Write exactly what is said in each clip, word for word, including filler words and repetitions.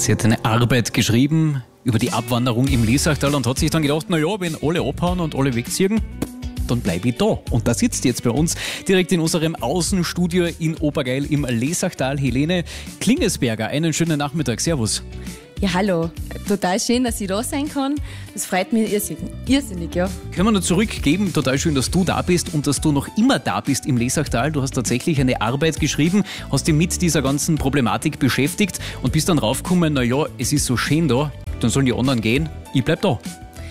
Sie hat eine Arbeit geschrieben über die Abwanderung im Lesachtal und hat sich dann gedacht, naja, wenn alle abhauen und alle wegziehen, dann bleibe ich da. Und da sitzt jetzt bei uns direkt in unserem Außenstudio in Obergeil im Lesachtal Helene Klingesberger. Einen schönen Nachmittag. Servus. Ja, hallo. Total schön, dass ich da sein kann. Das freut mich irrsinnig, irrsinnig ja. Können wir nur zurückgeben, total schön, dass du da bist und dass du noch immer da bist im Lesachtal. Du hast tatsächlich eine Arbeit geschrieben, hast dich mit dieser ganzen Problematik beschäftigt und bist dann raufgekommen, naja, es ist so schön da, dann sollen die anderen gehen, ich bleib da.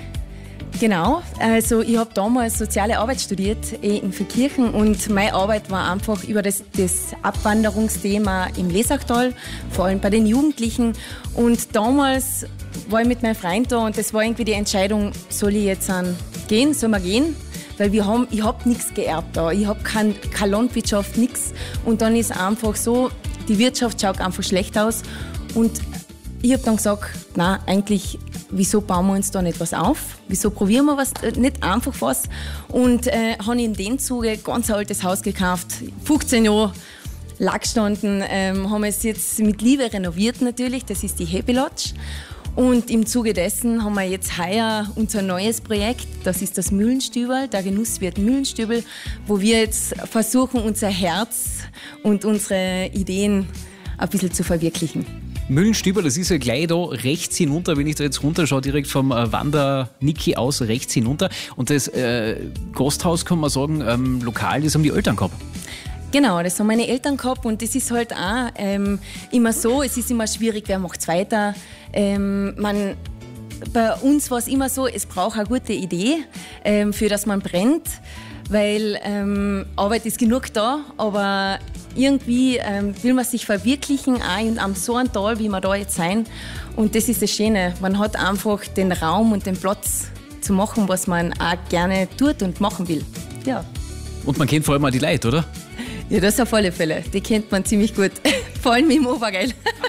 Genau, also ich habe damals soziale Arbeit studiert in Verkirchen und meine Arbeit war einfach über das, das Abwanderungsthema im Lesachtal, vor allem bei den Jugendlichen. Und damals war ich mit meinem Freund da und das war irgendwie die Entscheidung, soll ich jetzt an gehen, soll man gehen? Weil wir haben, ich habe nichts geerbt da, ich habe kein, keine Landwirtschaft, nichts. Und dann ist einfach so, die Wirtschaft schaut einfach schlecht aus. Und ich habe dann gesagt, nein, eigentlich, wieso bauen wir uns da nicht was auf? Wieso probieren wir was, nicht einfach was? Und äh, habe in dem Zuge ein ganz altes Haus gekauft, fünfzehn Jahre lag gestanden, ähm, haben es jetzt mit Liebe renoviert natürlich, das ist die Happy Lodge. Und im Zuge dessen haben wir jetzt heuer unser neues Projekt, das ist das Mühlenstübel, der Genusswirt Mühlenstübel, wo wir jetzt versuchen, unser Herz und unsere Ideen ein bisschen zu verwirklichen. Mühlenstübel, das ist ja gleich da rechts hinunter, wenn ich da jetzt runterschaue, direkt vom Wander-Niki aus rechts hinunter. Und das äh, Gasthaus, kann man sagen, ähm, lokal, das haben die Eltern gehabt. Genau, das haben meine Eltern gehabt und das ist halt auch ähm, immer so, es ist immer schwierig, wer macht es weiter. Ähm, man, bei uns war es immer so, es braucht eine gute Idee, ähm, für das man brennt, weil ähm, Arbeit ist genug da, aber irgendwie ähm, will man sich verwirklichen, auch in einem so einem Tal, wie wir da jetzt sein. Und das ist das Schöne, man hat einfach den Raum und den Platz zu machen, was man auch gerne tut und machen will. Ja. Und man kennt vor allem auch die Leute, oder? Ja, das auf alle Fälle. Die kennt man ziemlich gut. Vor allem im Obergeil.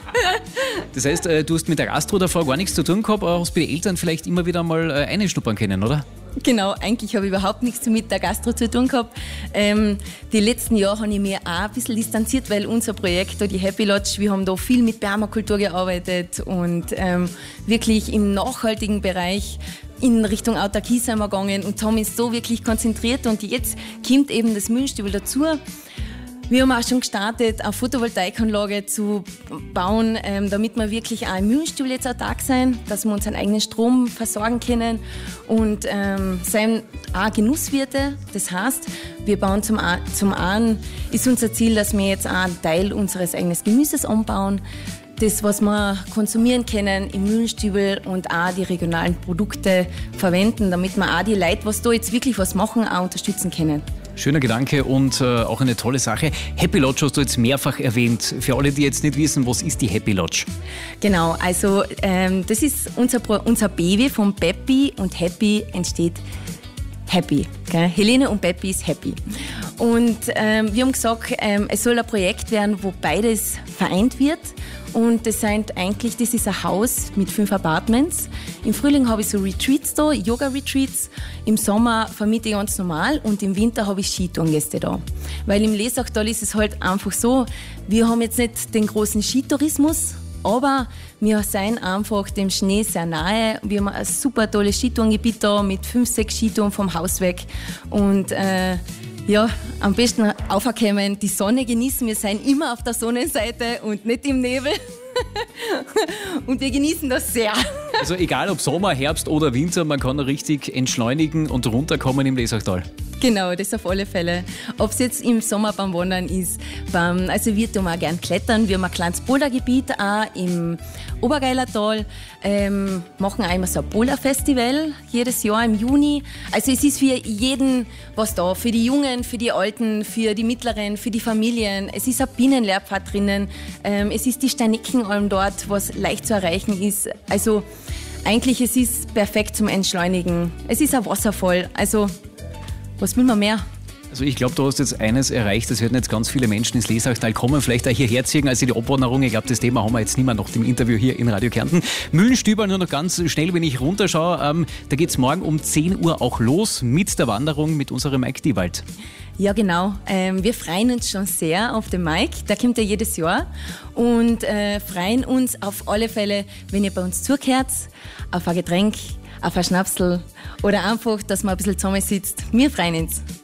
Das heißt, du hast mit der Gastro davor gar nichts zu tun gehabt, aber hast bei den Eltern vielleicht immer wieder mal reinschnuppern können, oder? Genau, eigentlich habe ich überhaupt nichts mit der Gastro zu tun gehabt. Ähm, die letzten Jahre habe ich mich auch ein bisschen distanziert, weil unser Projekt, die Happy Lodge, wir haben da viel mit Permakultur gearbeitet und ähm, wirklich im nachhaltigen Bereich in Richtung Autarkie sind wir gegangen und haben uns so wirklich konzentriert und jetzt kommt eben das Mühlenstübel dazu. Wir haben auch schon gestartet, eine Photovoltaikanlage zu bauen, ähm, damit wir wirklich auch im Mühlenstübel jetzt autark sein, dass wir unseren eigenen Strom versorgen können und ähm, sind auch Genusswirte. Das heißt, wir bauen zum, zum einen, ist unser Ziel, dass wir jetzt auch einen Teil unseres eigenen Gemüses anbauen, das, was wir konsumieren können im Mühlenstübel und auch die regionalen Produkte verwenden, damit wir auch die Leute, was da jetzt wirklich was machen, auch unterstützen können. Schöner Gedanke und äh, auch eine tolle Sache. Happy Lodge hast du jetzt mehrfach erwähnt. Für alle, die jetzt nicht wissen, was ist die Happy Lodge? Genau, also ähm, das ist unser, unser Baby von Peppi und Happy entsteht Happy. Gell? Helene und Peppi ist happy. Und ähm, wir haben gesagt, ähm, es soll ein Projekt werden, wo beides vereint wird. Und das sind eigentlich, das ist ein Haus mit fünf Apartments. Im Frühling habe ich so Retreats da, Yoga-Retreats. Im Sommer vermiete ich ganz normal und im Winter habe ich Skitourengäste da. Weil im Lesachtal ist es halt einfach so, wir haben jetzt nicht den großen Skitourismus, aber wir sind einfach dem Schnee sehr nahe. Wir haben ein super tolles Skitourengebiet da mit fünf, sechs Skitouren vom Haus weg. Und äh, ja, am besten aufkommen, die Sonne genießen. Wir sind immer auf der Sonnenseite und nicht im Nebel. Und wir genießen das sehr. Also egal ob Sommer, Herbst oder Winter, man kann richtig entschleunigen und runterkommen im Lesachtal. Genau, das auf alle Fälle. Ob es jetzt im Sommer beim Wandern ist, beim, also wir tun auch gerne klettern. Wir haben ein kleines Bouldergebiet auch im Obergeiler Tal, ähm, machen auch immer so ein Boulderfestival jedes Jahr im Juni. Also es ist für jeden was da, für die Jungen, für die Alten, für die Mittleren, für die Familien. Es ist ein Bienenlehrpfad drinnen, ähm, es ist die Steineckenalm dort, was leicht zu erreichen ist. Also eigentlich, es ist perfekt zum Entschleunigen. Es ist ein Wasserfall, also was will man mehr? Also ich glaube, du hast jetzt eines erreicht, das werden jetzt ganz viele Menschen ins Lesachtal kommen, vielleicht auch hierher ziehen, also die Abwanderung. Ich glaube, das Thema haben wir jetzt nicht mehr nach dem Interview hier in Radio Kärnten. Mühlenstüber, nur noch ganz schnell, wenn ich runterschaue, ähm, da geht es morgen um zehn Uhr auch los mit der Wanderung mit unserem Mike Diewald. Ja, genau. Ähm, wir freuen uns schon sehr auf den Mike. Der kommt ja jedes Jahr und äh, freuen uns auf alle Fälle, wenn ihr bei uns zugehört, auf ein Getränk, auf ein Schnapsel oder einfach, dass man ein bisschen zusammensitzt. Wir freuen uns.